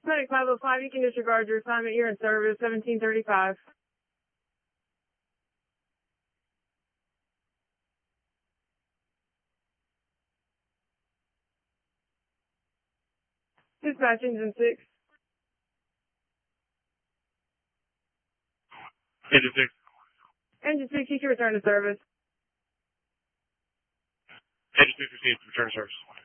Medic 505, you can disregard your assignment. You're in service, 1735. Dispatch engine 6. Engine 6. Engine 6, you can return to service. Engine 6 received. Return to service.